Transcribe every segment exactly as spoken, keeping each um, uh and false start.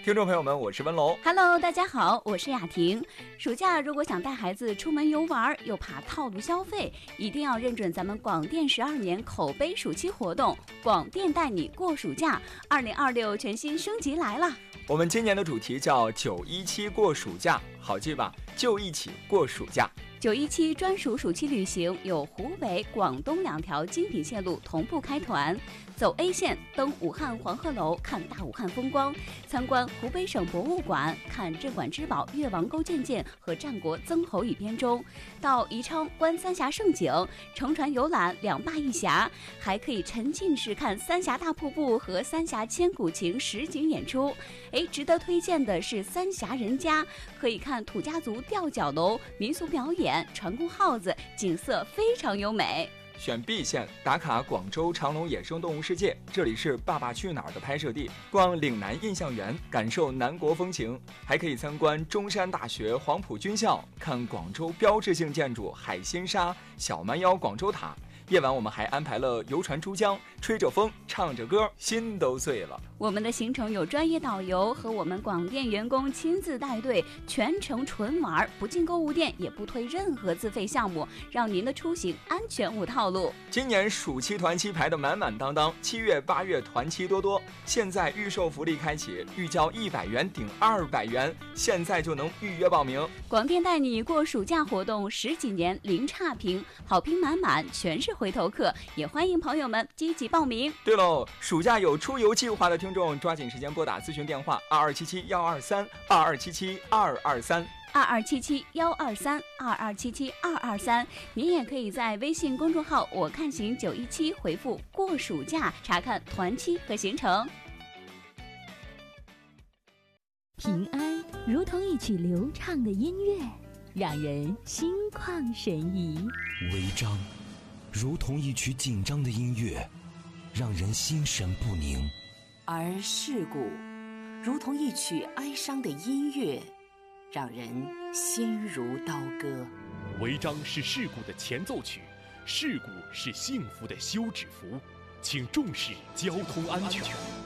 听众朋友们，我是温龙。 Hello， 大家好，我是雅婷。暑假如果想带孩子出门游玩，又怕套路消费，一定要认准咱们广电十二年口碑暑期活动，广电带你过暑假。二零二六全新升级来了。 我们今年的主题叫九一七过暑假，好记吧？就一起过暑假。 九一七专属暑期旅行有湖北、广东两条精品线路同步开团，走 A 线登武汉黄鹤楼看大武汉风光，参观湖北省博物馆看镇馆之宝越王勾践剑和战国曾侯乙编钟，到宜昌观三峡胜景，乘船游览两坝一峡，还可以沉浸式看三峡大瀑布和三峡千古情实景演出。哎，值得推荐的是三峡人家，可以看土家族吊脚楼民俗表演，船工号子，景色非常优美。 选 B 线打卡广州长隆野生动物世界，这里是《爸爸去哪儿》的拍摄地，逛岭南印象园，感受南国风情，还可以参观中山大学黄埔军校，看广州标志性建筑海心沙、小蛮腰广州塔。夜晚我们还安排了游船珠江，吹着风，唱着歌，心都碎了。 我们的行程有专业导游和我们广电员工亲自带队，全程纯玩，不进购物店，也不推任何自费项目，让您的出行安全无套路。 今年暑期团期排得满满当当，七月八月团期多多。现在预售福利开启，预交一百元顶二百元，现在就能预约报名。 广电带你过暑假活动十几年零差评，好评满满，全是回头客，也欢迎朋友们积极报名。 对喽，暑假有出游计划的听众，抓紧时间拨打咨询电话二二七七幺二三二二七七二二三二二七七幺二三二二七七二二三。您也可以在微信公众号我看行九一七回复过暑假，查看团期和行程。 平安如同一曲流畅的音乐，让人心旷神怡； 违章如同一曲紧张的音乐，让人心神不宁； 而事故如同一曲哀伤的音乐，让人心如刀割。 违章是事故的前奏曲，事故是幸福的休止符，请重视交通安全。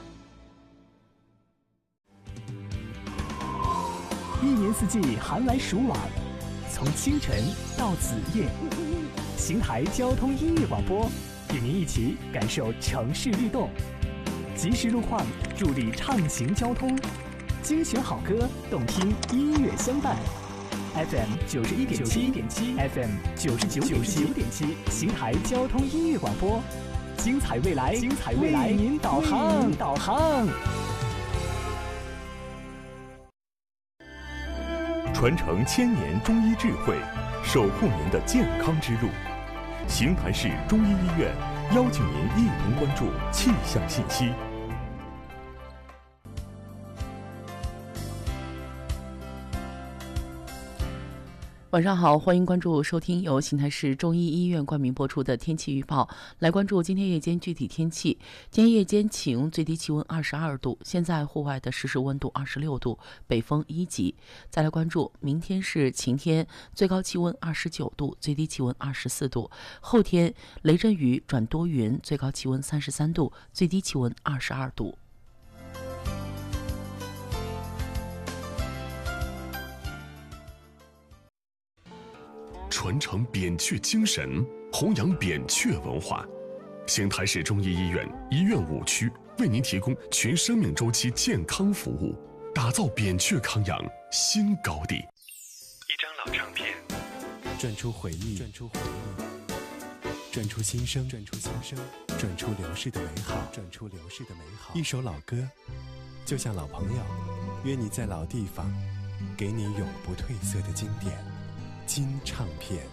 一年四季寒来暑往，从清晨到子夜，邢台交通音乐广播与您一起感受城市律动，及时路况助力畅行交通，精选好歌，动听音乐相伴。F M 九十一点七 ，F M 九十九点七，邢台交通音乐广播，精彩未来，精彩未来，为您导航，导航。 传承千年中医智慧，守护您的健康之路。邢台市中医医院邀请您一同关注气象信息。 晚上好，欢迎关注收听由邢台市中医医院冠名播出的天气预报。来关注今天夜间具体天气。今天夜间晴，最低气温二十二度，现在户外的实时温度二十六度，北风一级。再来关注明天是晴天，最高气温二十九度，最低气温二十四度。后天雷阵雨转多云，最高气温三十三度，最低气温二十二度。 传承扁鹊精神，弘扬扁鹊文化。邢台市中医医院医院五区为您提供全生命周期健康服务，打造扁鹊康养新高地。 一张老唱片， 转出回忆，转出回忆，转出心声，转出心声，转出流逝的美好，转出流逝的美好。一首老歌，就像老朋友，约你在老地方，给你永不褪色的经典。金唱片。